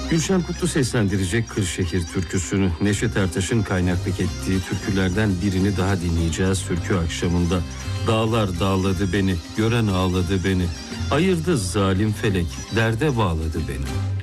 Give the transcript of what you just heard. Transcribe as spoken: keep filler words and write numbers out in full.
Gülşen Kutlu seslendirecek Kırşehir türküsünü. Neşet Ertaş'ın kaynaklık ettiği türkülerden birini daha dinleyeceğiz türkü akşamında. Dağlar dağladı beni, gören ağladı beni. Ayırdı zalim felek, derde bağladı beni.